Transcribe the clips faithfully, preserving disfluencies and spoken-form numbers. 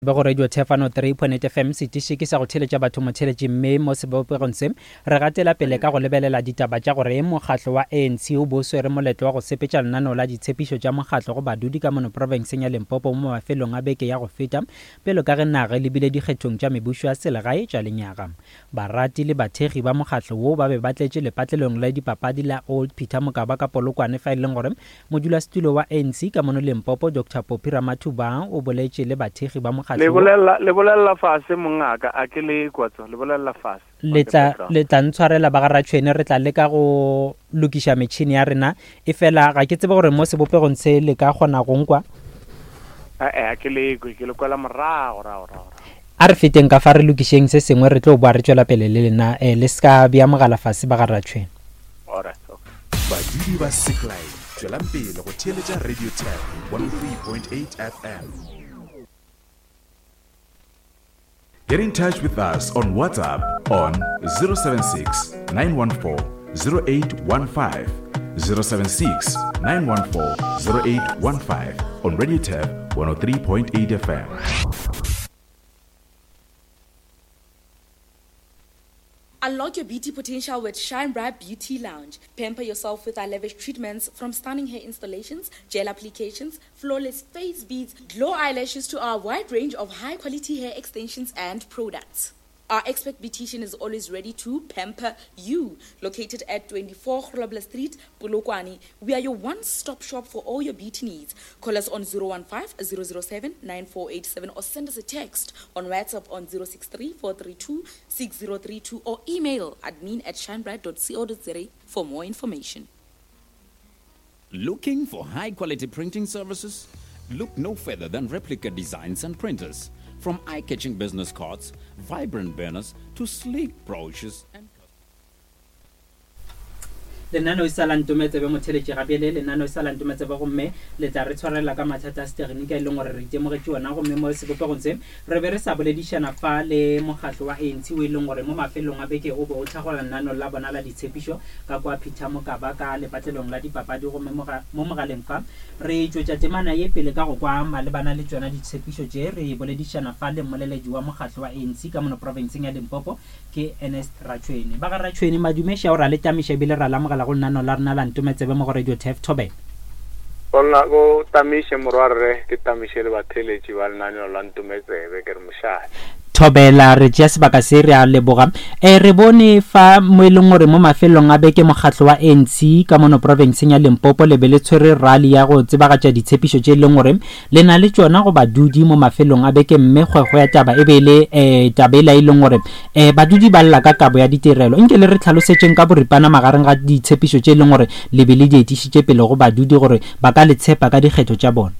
ba go radio Tefano three point eight F M se tiše ke sa go theletša batho motheletši mme mo sebopegong se re gatela pele ka go lebelela ditaba tša gore mokgatlo wa A N C o bo swere moletlo wa go sepetša lenaneo la ditshepišo tša mokgatlo go badudi ka mono provinceng ya Limpopo mo mafelong a beke ya go feta pele ka ge naga le bile dikgethong tša mebušo ya selegae tša lenyaga. Barati le bathegi ba mokgatlo wo ba be ba tletše lepatlelong la dipapadi la Old Peter Mokaba ka Polokwane fa e leng gore modulasetulo wa A N C ka mono Limpopo Doctor Phophi Ramathuba o boletše le bathegi ba le bolella le bolella fase mongaka a ke le kwatso le bolella fase le tla le tla ntshwarela ba ga ratšhwene re tla le ka go lokiša metšhini ya rena e fela ga ke tsebe gore mo sebopegong se le ka gona go nkwa a ke le ke le kwala morago ra ra a re feteng ka fa re lokišeng se sengwe re tlo boa re tšwela pele le lena le ska bia mogala fase ba ga ratšhwene alright badudi ba Siklay tšwelang pele go theletša Radio Tab one oh three point eight F M. Get in touch with us on WhatsApp on zero seven six nine one four zero eight one five, zero seven six nine one four zero eight one five on Radio Tab one oh three point eight F M. Unlock your beauty potential with Shine Bright Beauty Lounge. Pamper yourself with our lavish treatments from stunning hair installations, gel applications, flawless face beads, glow eyelashes to our wide range of high-quality hair extensions and products. Our expert beautician is always ready to pamper you. Located at twenty-four Grobler Street, Polokwane, we are your one-stop shop for all your beauty needs. Call us on zero one five zero zero seven nine four eight seven or send us a text on WhatsApp on zero six three four three two six zero three two or email admin at shinebright dot co dot za for more information. Looking for high-quality printing services? Look no further than Replica Designs and Printers. From eye-catching business cards, vibrant banners, to sleek brochures and... lenano isa la ntumetse be motheletši gape le lenano isa la ntumetse ba gomme le tla re tshwarela ka mathata a setegeniki a e leng gore re itemogetše ona gomme mo sebopegong se re be re sa boledišana fa le mokgatlo wa A N C o e leng gore mo mafelong a beke o be o tlhagola lenaneo la bona la ditshepišo ka kwa Peter Mokaba ka lepatlelong la dipapadi gomme mo mogaleng fa re tšwetša temana ye pele ka go kwa malebana le tšona ditshepišo tše re boledišana fa le mmoleledi wa mokgatlo wa A N C ka mono provinceng ya Limpopo ke Ernest Ratšhwene ba ga Ratšhwene madumeša o ra le tamiša bile ra lamogela go nano la rena la ntumetse be mo go radio Tef Thobe bona go tamiše morwarre ke tamiše le batheletši ba lenaneo la ntumetse be ke re mošale Thobela re tšea sebaka se re a leboga e re bone fa mo e leng gore mo mafelong a beke mokgatlo wa A N C ka mono provinceng ya Limpopo le be le tshwere rally ya go tsebagatša ditshepišo tše e leng gore le na le tšona go badudi mo mafelong a beke mme kgwego ya taba e be le um taba e la e leng gore um badudi ba lla ka kabo ya ditirelo nke le re tlhalosetšeng ka boripana magareng ga ditshepišo tše e leng gore le be le di etišitše pele go badudi gore ba ka le tshepa ka dikgetho tša bona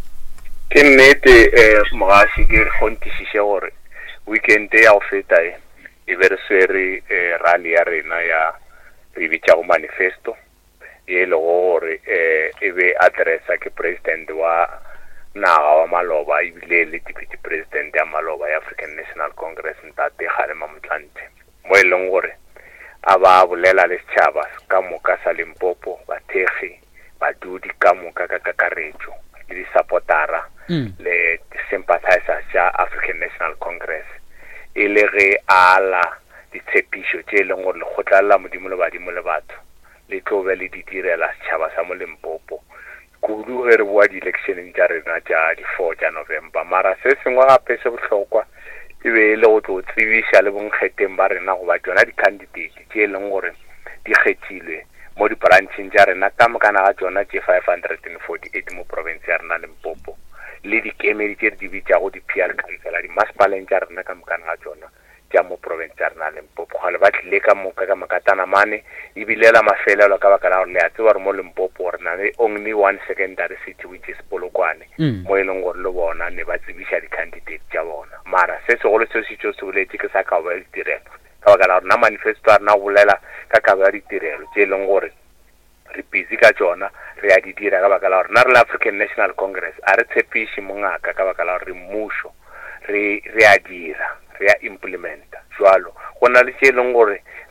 ke nnete um mogasi ke kgontišiše gore weekend ya go feta e e be re swere rally ya rena ya re bitša go manifesto e le gore e be addressa ke president wa naga wa Maloba e bile le deputy president ya Maloba ya African National Congress ntate Kgalema Motlanthe mo e leng gore a ba bolela le setšhaba ka moka sa Limpopo bathegi badudi ka moka ka kakaretšo le di-supportera le sympathizers tša African National Congress e le ge ala ditshepišo tše e leng gore lekgotla la modimo le badimo le batho le tlo be le di direla setšhaba sa mo Limpopo kudu ge re boa di-electioneng tša rena tša di-four tša November mara se sengwe gape se bohlokwa e be e le go tlo tsebiša le bonkgetheng ba rena goba tšona di-candidate tše e leng gore di kgethilwe mo di-brancheng tša rena ka mokana ga tšona tše five hundred forty-eight mo province ya rena Limpopo le dikemedi tše di bitšago di-P R councilor dimasepaleng tša rena ka mokana ga tšona tša mo province ya rena Limpopo gale ba tlile ka moka ka makatana mane e bilela mafelelo ka baka la gore le a tseba gore mo Limpopo re na le only one secondary city which is Polokwane mo e leng gore le bona ne ba tsebiša di-candidate tša bona mara se segolo seo se tšo se boletše ke sa kabo ya ditirelo ka baka la gore na manifesto a rena bolela ka kabo ya ditirelo tše e leng gore re busy ka tšona re a di dira ka baka la gore na re le African National Congress a re tshepiše mongaka ka baka la gore re mmušo re re a dira re a implementa jwalo go na le tše e leng gore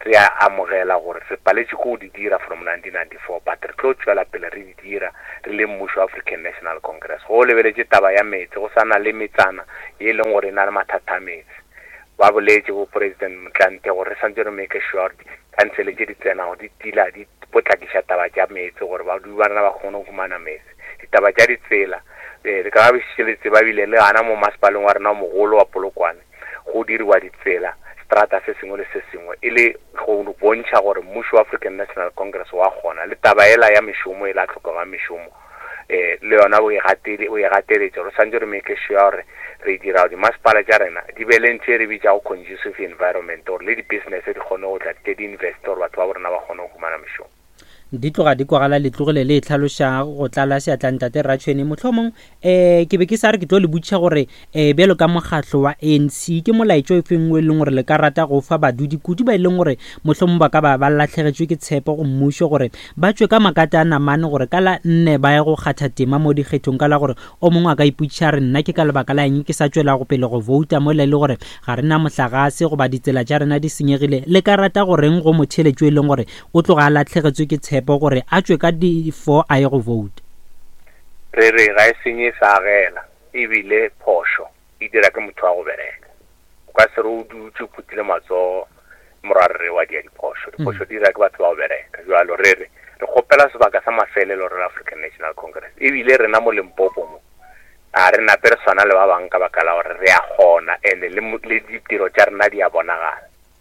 re a amogela gore re paletse go di dira from nineteen ninety-four but re tlo tswela pele re di dira re le mmušo African National Congress go lebeletse taba ya metsi go sana le metsana e leng gore na le mathata a metsi ba boletse go president Mtlante gore re santse re make sure kansele tse di tsena go di tila di potlakisha taba tša metsi gore ba du bana ba kgone go fumana metsi ditaba tša ditsela le ka ba bishiletse ba bile le ana mo masepaleng wa rena mogolo wa Polokwane go diriwa ditsela strata se sengwe le se sengwe e le go bontšha gore mmušo wa African National Congress wa gona le taba ela ya mešomo e la tlhoka mešomo eh le yona o e gatele o e gateletse re santse re make sure re dira di masepala tša rena di belentse re bitša go conducive environment or le di business di kgone go tla di investor batho ba borena ba kgone go fumana mešomo di tloga di kwagala le tlogele le tlhaloša go tlala se Atlantate Ratšhweni mohlomong eh ke be ke sa re ke tlo le butša gore eh belo ka mogahlo wa A N C ke molaetšo e fengwe le gore le ka rata go fa badudi kudi ba ileng gore mohlomong ba ka ba ba latlhegetswe ke tshepo go mmušo gore ba tswe ka makata a namane gore ka la nne ba ye go kgatha tema mo dikgethong ka la gore o mongwe a ka iputša re nna ke ka lebaka la eng ke sa tswela go pele go vouta mo le le gore ga rena mohlagase go ba ditsela tša rena di senyegile le ka rata goreng go motheletšo e leng gore o tloga a latlhegetswe ke tshepo gore a tswe ka di four a ye go vote re re ga e senye sa gela e bile phosho e dira ke motho wa go bereka o ka se re o dutse putile matso morarre wa dia diphosho diphosho di dira ke batho ba go bereka jalo re re re gopela sebaka sa mafelelo re African National Congress e bile rena mo Limpopo mo a re na persona le ba bang ka bakala gore re a gona ene le le ditiro tša rena di a bonagala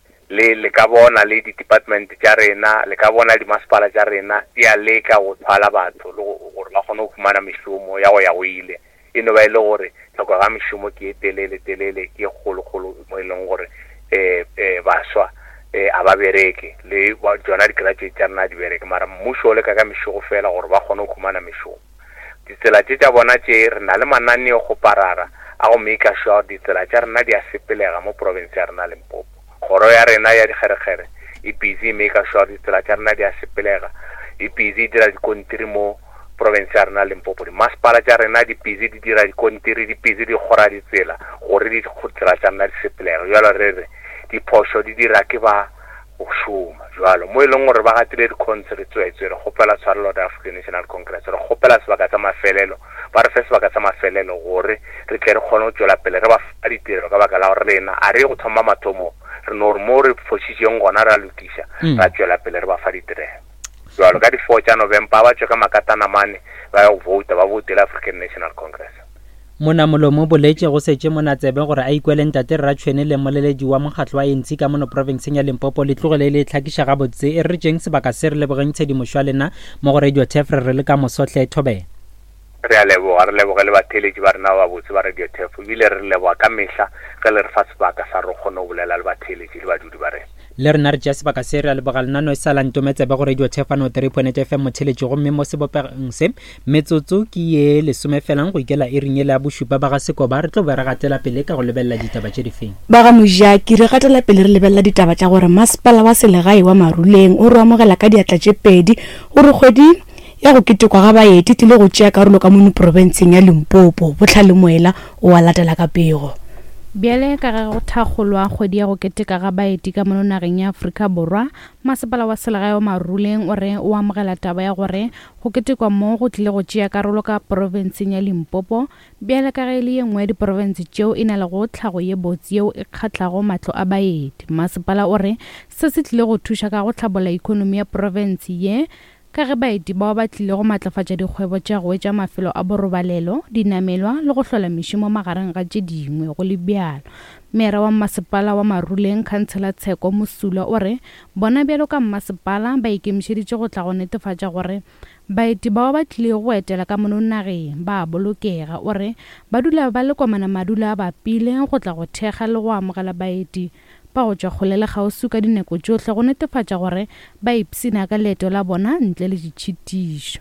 le le ka bona le di department tša rena le ka bona di masepala tša rena di a leka go tshwala batho le gore ba kgone go fumana mešomo ya go ya go ile e no ba ile gore tlhoko ga mešomo ke e telele telele ke kgolo-kgolo mo e leng gore eh eh baswa eh a ba bereke le jona di-graduate tša rena di bereke mara mmušo o leka ka mešogo fela gore ba kgone go fumana mešomo ditsela tše tša bona tše re na le mananeo go parara a go make sure ditsela tša rena di a sepelega mo province ya rena Limpopo kgoro ya rena ya dikgerekgere e busy make sure ditsela tša rena di a sepelega e busy dira dikontiri mo province ya rena Limpopo di masepala tša rena di busy di dira dikontiri di busy di gora ditsela gore di ditsela tša rena di sepelega jalo re re diphošo di dira ke ba go šoma jalo mo e leng gore ba gatile di-concert tswetswe re gopela tshwarelo ya African National Congress re gopela sebaka tsa mafelelo ba re fe sebaka tsa mafelelo gore re tle re kgone go tswela pele re ba fa ditiro ka baka la gore rena a re go thoma mathomo re no re mo re fositšeng gona ra lokiša ra tswela pele re ba fa ditirelo jalo ka di four tša November ba tswe ka makatanamane ba ya go vouta ba voutela African National Congress mona molomo boletse go setse mona tsebe gore a ikwele Ntate Ratšhweni le moleledi wa mogahlo wa A N C ka mono provinceng ya Limpopo le tlogele le tlhakiša gabotse e re jeng sebaka se re lebogeng tshedimošo lena mo go Radio T F re le ka mosotle thobe re a leboga re leboga le batheletši ba rena ba botse ba Radio T F ebile re leboga ka mehla ge le re fa sebaka sa re kgone go bolela le batheletši le badudi ba rena le rena re tša sebaka se re a leboga lenano e sala ntometsebe go Radio T F ano three point eight F M motheletši gomme mo sebopegeng se metsotso ke ye lesome felang go ikela e ring ele ya bošupa ba ga Sekoba re tlo be re gatela pele ka go lebelela ditaba tše di feng ba ga Mojaki re gatela pele re lebelela ditaba tša gore masepala wa selegae wa Maruleng o re amogela ka diatla tše pedi o re kgwedi ya go ketekwa ga baeti tile go tšea karolo ka mono provinceng ya Limpopo botlhalemoela o a latela ka pego Biale ka ga go thagolwa kgwedi ya go keteka ga baeti ka mono nageng ya Afrika Borwa masepala wa selegae wa Maruleng o re o amogela taba ya gore go ketekwa mo go tlile go tšea karolo ka provinceng ya Limpopo biale ka ge le ye nngwe ya diprovince tšeo e na le go tlhago ye botse yeo e kgatlago matlo a baeti masepala o re se se tlile go thuša ka go tlhabola ikonomi ya province ye ka ge baeti bao ba tlile go matlafatša dikgwebo tša go etša mafelo a borobalelo dinamelwa le go hlola mešomo magareng ga tše dingwe go le bjalo mera wa masepala wa Maruleng khansela Tsheko Mosula o re bona bjalo ka masepala ba ikemišeditše go tla go netefatša gore baeti bao ba tlile go etela ka mono nageng ba bolokega o re ba dula ba le komana madula a bapile go tla go thekga le go amogela baeti ba go tšwa kgole le kgauswi ka dinako tšohle go netefatša gore ba ipsina ka leeto la bona ntle le ditšhitišo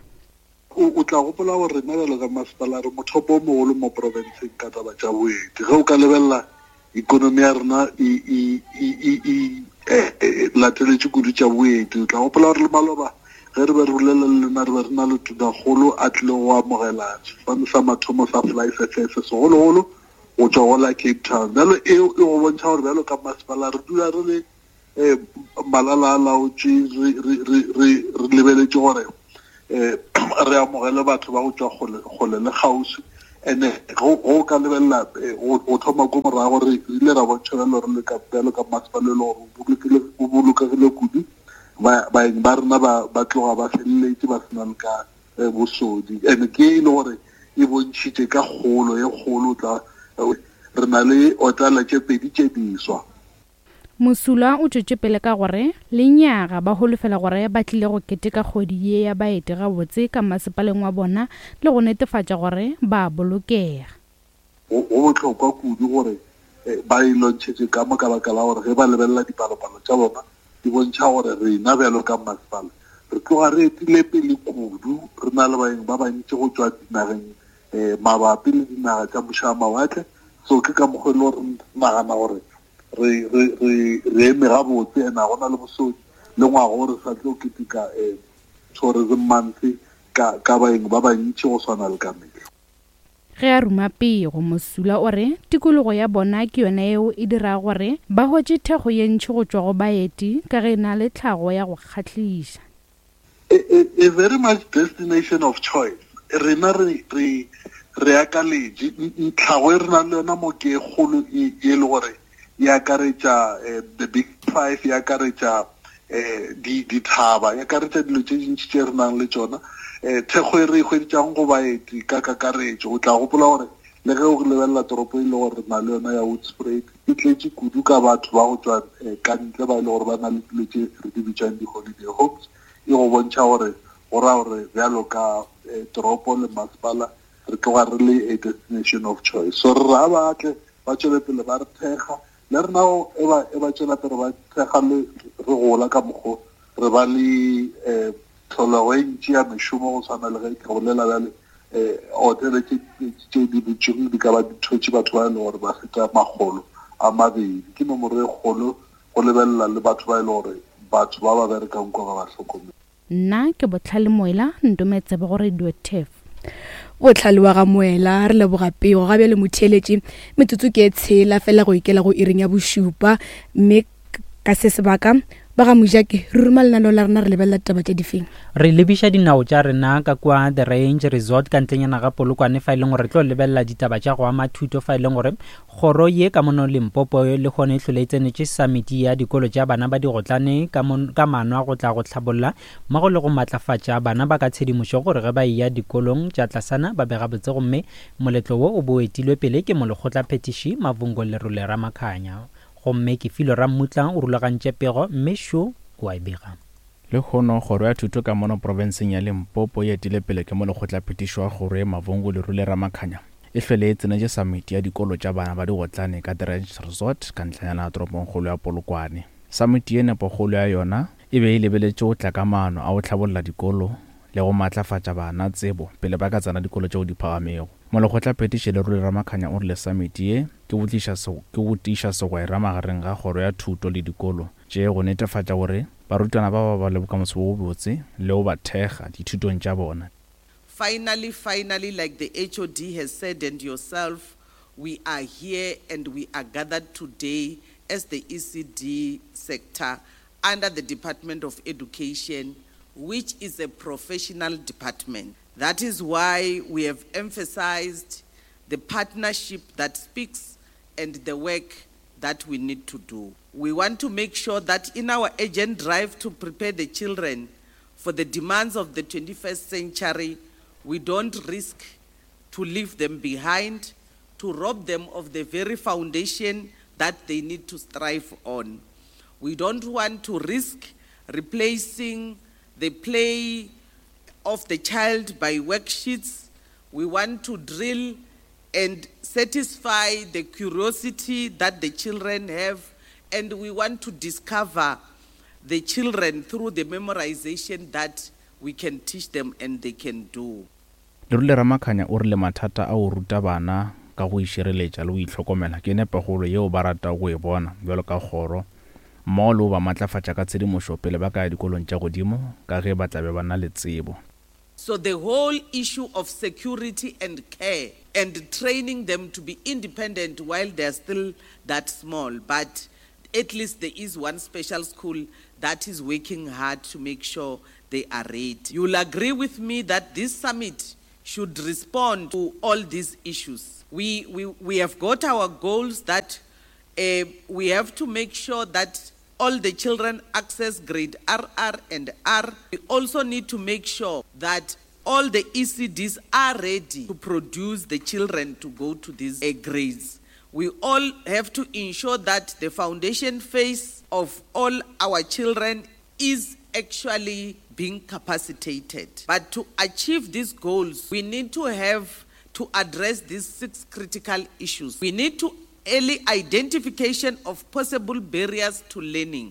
o tla gopola gore rena bjalo ka masepala re mothopo o mogolo mo provinceng ka taba tša boeti ge o ka lebelela ikonomi ya rena e lateletše kudu tša boeti o tla gopola gore le maloba ge re be re bolela le lena re be re na le tudagolo a tlile go amogela sefane sa mathomo sa fly success segologolo go tswa go la Cape Town bjalo eo e go bontšha gore bjalo ka masepala re dula re le eh malala laotse re re re re lebeletse gore eh re amogele batho ba go tswa gole gole le gausi ene go go ka lebella o thoma go morago re ile ra bontshela le re le ka pelo ka masipalelo go bulukile go bulukile kudu ba ba ba rena ba ba tloga ba felletse ba sena ka bosodi ene ke ile gore e bontshitse ka golo e golo tla re na le otala tse pedi tse diswa. Mosula o tšwetše pele ka gore lenyaga ba holofela gore ba tlile go keteka kgodi ye ya baeti ga botse ka masepaleng wa bona le go netefatša gore ba bolokega. Go botlhokwa kudu gore ba ilontšhetse ka mo ka baka la gore ge ba lebelela dipalopalo tša bona di bontšha gore re ina bjalo ka masepala re tloga re etile pele kudu re na le baeng ba bantši go tswa dinageng mabapi le dinaga tša mošamawatle so ke ka mokgwa le gore nagana gore re re re re me ga botse ena gona le bosodi le ngwa gore sa tlo ketika eh tourism month ka ka baeng ba bantši go swana le ka mehla. Ge a ruma pego Mosula o re tikologo ya bona ke yona eo e dira gore ba hotse thego ye ntšhi go tswa go baeti ka ge na le tlhago ya go kgatlhiša. A very much destination of choice. Rena re re re akaleje tlhago e rena le yona mo ke kgolo e le gore ya karetša the big five ya karetša eh di di thaba ya karetša dilo tše dintši tše re nang le tšona eh thego e re hweditšang go baeti ka kakaretšo o tla gopola gore le ge o lebelela toropo e le gore na le yona ya Hoedspruit e tletše kudu ka batho ba go tswa ka ntle ba ile gore ba na le dilo tše re di bitšang di-holiday homes e go bontšha gore go raya gore bjalo ka toropo le masepala re tloga re le a destination of choice so re ra batle ba tšwele pele ba re thekga le re nao e ba e ba tšwela pele ba thekga le re gola ka mokgo re ba le um tlholego e ntši ya mešomo go tshwana le ge ke bolela bjale um hotele tše di butšeng di ka ba dithotše batho ba e le gore ba feta magolo a mabedi ke nomoro e kgolo go lebelela le batho ba e le gore batho ba ba berekang kwa ba ba hlokomela. Nna ke Botlhale Moela ndometse ba go Radio Tef. Botlhale wa ga Moela re leboga pego ga bjale motheletše metsotso ke e tshela fela go ikela go iring ya bošupa mme ka se sebaka ba ga Mojake re ruma lenaneo la rena re lebelela taba tša difeng re lebiša dinao tša rena ka kwa the Range Resort ka ntlenyana ga Polokwane fa e leng gore re tlo lebelela ditaba tša go ama thuto fa e leng gore kgoro ye ka mono Limpopo le gone e hlole e tsenetše summit ya dikolo tša bana ba digotlane ka manwa go tla go tlhabolola mmogo le go matlafatša bana ba ka tshedimošo gore ge ba eya dikolong tša tlasana ba bega botse gomme moletlo wo o boetilwe pele ke molekgotla phetiši Mavhungo Lerole Ramakhanya gomme ke filo ra mmutla o rulagantše pego mme šo o a e bega le kgono kgoro ya thuto ka mono provinseng ya Limpopo ye etile pele ke molekgotla phetiši wa kgoro ye Mavhungo Lerole Ramakhanya e hlwele e tsenetše summit ya dikolo tša bana ba digotlane ka the Range Resort ka ntlhanyana ya toropongkgolo ya Polokwane. Summit ye nepokgolo ya yona e be e lebeletše go tla ka maano a go tlhabolola dikolo le go matlafatša bana tsebo pele ba ka tsena dikolo tšeo di phagamego. Molekgotla phetiši Lerole Ramakhanya o rile summit ye ke go tiiša segwera magareng ga kgoro ya thuto le dikolo tše go netefatša gore barutwana ba ba ba le bokamoso bo botse le go ba thekga dithutong tša bona. Finally, finally, like the H O D has said and yourself, we are here and we are gathered today as the E C D sector under the Department of Education, which is a professional department. That is why we have emphasized the partnership that speaks and the work that we need to do. We want to make sure that in our urgent drive to prepare the children for the demands of the twenty-first century, we don't risk to leave them behind, to rob them of the very foundation that they need to strive on. We don't want to risk replacing the play of the child by worksheets. We want to drill and satisfy the curiosity that the children have, and we want to discover the children through the memorization that we can teach them and they can do. Lerole Ramakhanya o rile mathata a go ruta bana ka go išireletša le go itlhokomela ke nepagolo yeo ba rata go e bona bjalo ka kgoro mmogo le go ba matlafatša ka tshedimošo pele ba ka ya dikolong tša godimo ka ge ba tlabe ba na le tsebo. So the whole issue of security and care and training them to be independent while they're still that small, but at least there is one special school that is working hard to make sure they are ready. You will agree with me that this summit should respond to all these issues. We, we, we have got our goals that uh, we have to make sure that all the children access grade R R and R. We also need to make sure that all the E C Ds are ready to produce the children to go to these uh, grades. We all have to ensure that the foundation phase of all our children is actually being capacitated. But to achieve these goals, we need to have to address these six critical issues. We need to early identification of possible barriers to learning.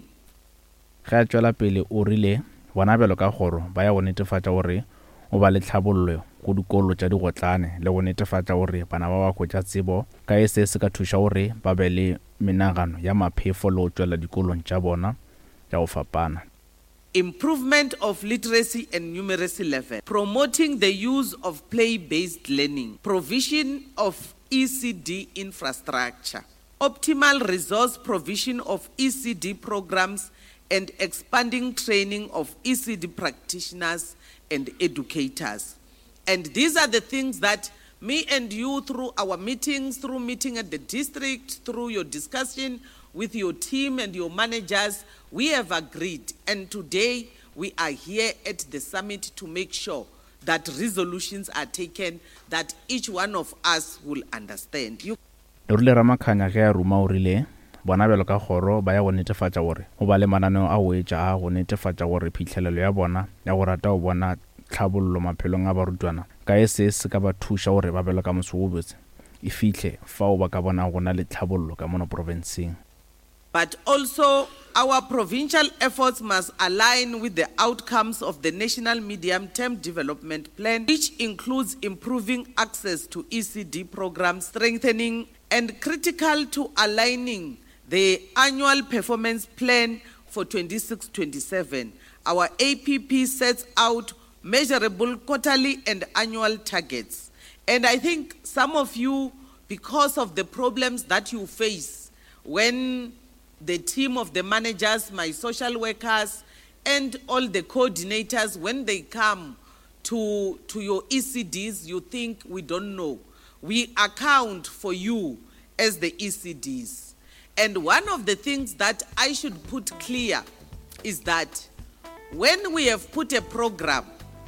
Ga tswela pele o rile bona belo ka goro ba ya go netefatsa gore o ba le tlhabollo go dikolo tsa digotlane le go netefatsa gore bana ba ba go tsa tsebo ka e se se ka thuša gore ba be le menagano ya maphefo le go tswela dikolong tsa bona tsa go fapana. Improvement of literacy and numeracy level, promoting the use of play-based learning, provision of E C D infrastructure, optimal resource provision of E C D programs, and expanding training of E C D practitioners and educators. And these are the things that me and you, through our meetings, through meeting at the district, through your discussion with your team and your managers, we have agreed. And today we are here at the summit to make sure that resolutions are taken that each one of us will understand. You Rile Ramakhanya ge ruma o rile bona belo ka goro ba ya go netefatsa gore o ba le mananeo a wetša a go netefatsa gore phitlhelelo ya bona ya go rata o bona tlhabollo maphelong a barutwana ka e se se ka ba thuša gore ba belo ka moso o botse e fitlhe fao ba ka bona go na le tlhabollo ka mono provinceng. But also, our provincial efforts must align with the outcomes of the National Medium-Term Development Plan, which includes improving access to E C D programs, strengthening and critical to aligning the annual performance plan for twenty-six twenty-seven. Our A P P sets out measurable quarterly and annual targets. And I think some of you, because of the problems that you face when the team of the managers, my social workers, and all the coordinators, when they come to, to your E C Ds, you think we don't know. We account for you as the E C Ds. And one of the things that I should put clear is that when we have put a program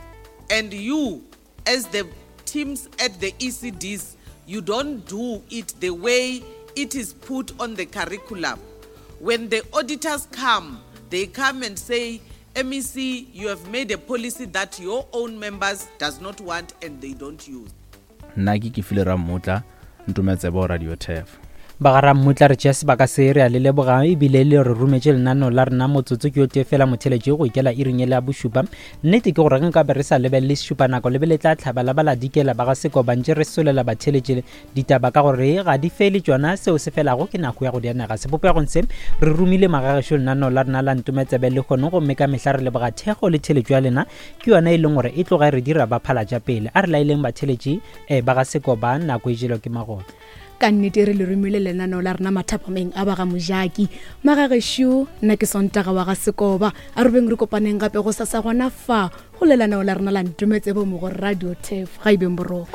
and you, as the teams at the E C Ds, you don't do it the way it is put on the curriculum. When the auditors come, they come and say, M E C, you have made a policy that your own members does not want and they don't use. Nagi ki file ramutla, ntumetse bo Radio T F. Bagara mutla re tšea sebaka se re a le leboga ebile le re rumetše lenaneo la rena motsotso ke yo tefela motheletše go ikela iring ele a bošupa nnete ke gore nka be re sa lebelele sešupa nako lebe le tla tlhabala ba la dikela ba ga seko bantše re solela batheletše ditaba ka gore ga di fele tšona seo se felago ke nako ya go dianaga sebopegong se re rumile magagešo lenaneo la rena la ntumetsebe le kgone go mme ka mehla re leboga thego le theletšo ya lena ke yona e leng gore e tloga re dira ba phalatša pele a re laileng batheletše um ba ga seko ba nako e jelwa ke magola ka nnete re le rumile lenaneo la rena mathapameng a baga mojaki magagešo nna ke sontaga wa ga sekoba a re beng re kopaneng gape go sasa gona fa go lelanao la rena la ntumetse bo mo go Radio T F ga ibeng boroko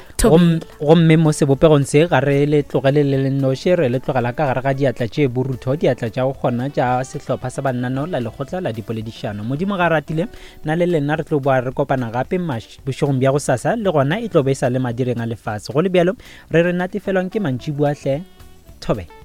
gomme mo sebopegong se ga re le tlogele le noše re le tlogela ka gare ga diatla tše borutho diatla tša go kgona tša sehlopha sa bannaneo la lekgotla la dipoledišano modimo ga ratile na le lena re tlo boa re kopana gape bošegong bja go sasa le gona e tlo be e sa le madireng a lefase go le bjalo re re natefelwang ke mantši buahle thobe.